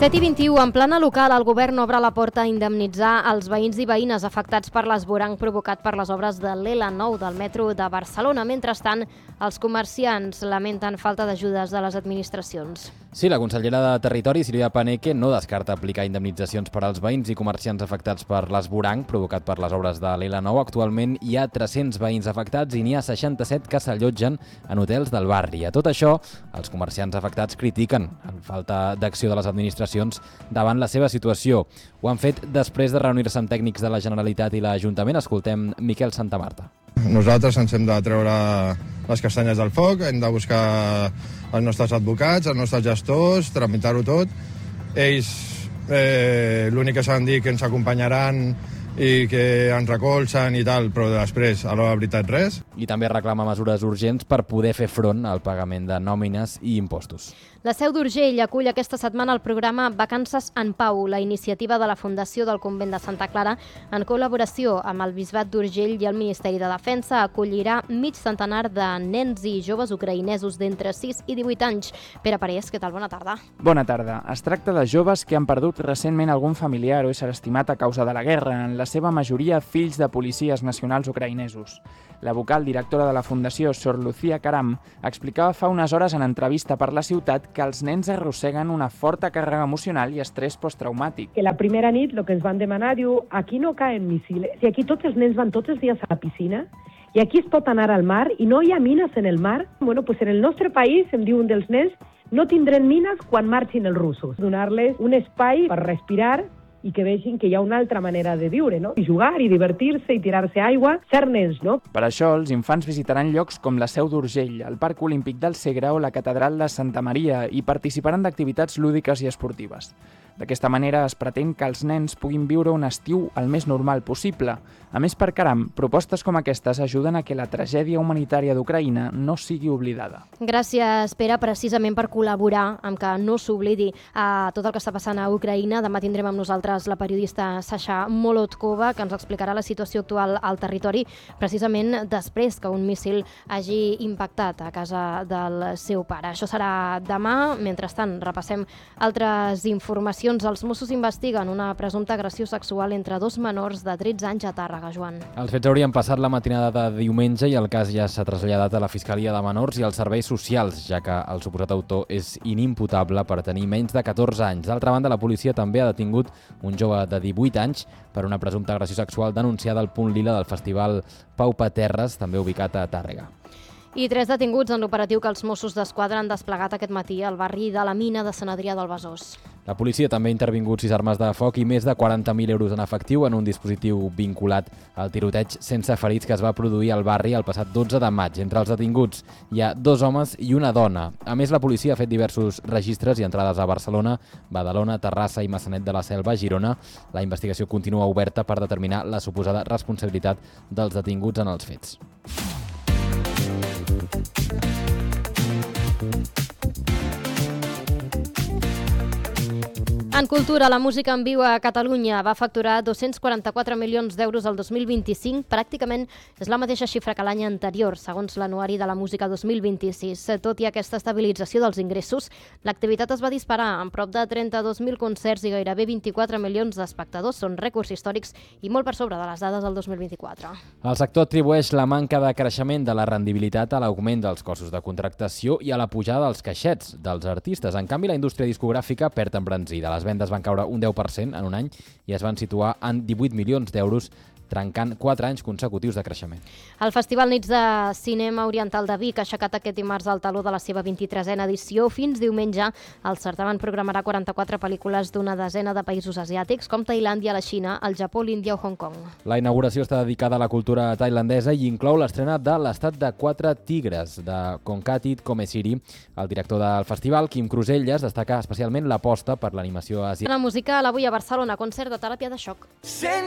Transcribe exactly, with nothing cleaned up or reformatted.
set i vint-i-u, en plana local, el govern obre la porta a indemnitzar els veïns i veïnes afectats per l'esvoranc provocat per les obres de l'L nou del metro de Barcelona. Mentrestant, els comerciants lamenten falta d'ajudes de les administracions. Sí, la consellera de Territori, Sílvia Paneque, no descarta aplicar indemnitzacions per als veïns i comerciants afectats per l'esvoranc provocat per les obres de l'L nou. Actualment hi ha tres-cents veïns afectats i n'hi ha seixanta-set que s'allotgen en hotels del barri. A tot això, els comerciants afectats critiquen la falta d'acció de les administracions davant la seva situació. Ho han fet després de reunir-se amb tècnics de la Generalitat i l'Ajuntament. Escoltem Miquel Santamarta. Nosaltres ens hem de treure les castanyes del foc, hem de buscar els nostres advocats, els nostres gestors, tramitar-ho tot. Ells eh, l'únic que saben dir que ens acompanyaran i que ens recolzen i tal, però després, a la veritat, res. I també reclama mesures urgents per poder fer front al pagament de nòmines i impostos. La Seu d'Urgell acull aquesta setmana el programa Vacances en Pau, la iniciativa de la Fundació del Convent de Santa Clara, en col·laboració amb el Bisbat d'Urgell i el Ministeri de Defensa, acollirà mig centenar de nens i joves ucraïnesos d'entre sis i divuit anys. Pere Parés, què tal? Bona tarda. Bona tarda. Es tracta de joves que han perdut recentment algun familiar o ésser estimat a causa de la guerra, en la seva majoria fills de policies nacionals ucraïnesos. La vocal directora de la Fundació, Sor Lucía Caram, explicava fa unes hores en entrevista per la ciutat que els nens arrosseguen una forta càrrega emocional i estrès posttraumàtic. Que la primera nit el que ens van demanar, diu, aquí no caen missiles. Si aquí tots els nens van tots els dies a la piscina i aquí es pot anar al mar i no hi ha mines en el mar, bueno, pues en el nostre país, em diu un dels nens, no tindrem mines quan marxin els russos. Donar-les un espai per respirar i que vegin que hi ha una altra manera de viure, no? I jugar, i divertir-se, i tirar-se aigua, ser nens, no? Per això, els infants visitaran llocs com la Seu d'Urgell, el Parc Olímpic del Segre o la Catedral de Santa Maria i participaran d'activitats lúdiques i esportives. D'aquesta manera es pretén que els nens puguin viure un estiu el més normal possible. A més, per Caram, propostes com aquestes ajuden a que la tragèdia humanitària d'Ucraïna no sigui oblidada. Gràcies, Pere, precisament per col·laborar amb que no s'oblidi a tot el que està passant a Ucraïna. Demà tindrem amb nosaltres la periodista Sasha Molotkova, que ens explicarà la situació actual al territori, precisament després que un míssil hagi impactat a casa del seu pare. Això serà demà. Mentrestant, repassem altres informacions. Els Mossos investiguen una presumpta agressió sexual entre dos menors de tretze anys a Tàrrega, Joan. Els fets haurien passat la matinada de diumenge i el cas ja s'ha traslladat a la Fiscalia de Menors i als Serveis Socials, ja que el suposat autor és inimputable per tenir menys de catorze anys. D'altra banda, la policia també ha detingut un jove de divuit anys per una presumpta agressió sexual denunciada al Punt Lila del Festival Pau Paterres, també ubicat a Tàrrega. I tres detinguts en l'operatiu que els Mossos d'Esquadra han desplegat aquest matí al barri de la Mina de Sant Adrià del Besòs. La policia també ha intervingut sis armes de foc i més de quaranta mil euros en efectiu en un dispositiu vinculat al tiroteig sense ferits que es va produir al barri el passat dotze de maig. Entre els detinguts hi ha dos homes i una dona. A més, la policia ha fet diversos registres i entrades a Barcelona, Badalona, Terrassa i Maçanet de la Selva, a Girona. La investigació continua oberta per determinar la suposada responsabilitat dels detinguts en els fets. En cultura, la música en viu a Catalunya va facturar dos-cents quaranta-quatre milions d'euros el dos mil vint-i-cinc. Pràcticament és la mateixa xifra que l'any anterior, segons l'Anuari de la Música dos mil vint-i-sis. Tot i aquesta estabilització dels ingressos, l'activitat es va disparar amb prop de trenta-dos mil concerts i gairebé vint-i-quatre milions d'espectadors. Són rècords històrics i molt per sobre de les dades del dos mil vint-i-quatre. El sector atribueix la manca de creixement de la rendibilitat a l'augment dels costos de contractació i a la pujada dels caixets dels artistes. En canvi, la indústria discogràfica perd embranzida. Les vendes van caure un deu per cent en un any i es van situar en divuit milions d'euros, trencant quatre anys consecutius de creixement. El Festival Nits de Cinema Oriental de Vic ha aixecat aquest dimarts el taló de la seva vint-i-tresena edició. Fins diumenge, el certamen programarà quaranta-quatre pel·lícules d'una desena de països asiàtics, com Tailàndia, la Xina, el Japó, l'Índia o Hong Kong. La inauguració està dedicada a la cultura tailandesa i inclou l'estrena de L'estat de quatre tigres, de Kongkatit Komesiri. El director del festival, Quim Cruselles, destaca especialment l'aposta per l'animació asiàtica. Una musical avui a Barcelona, concert de teràpia de xoc.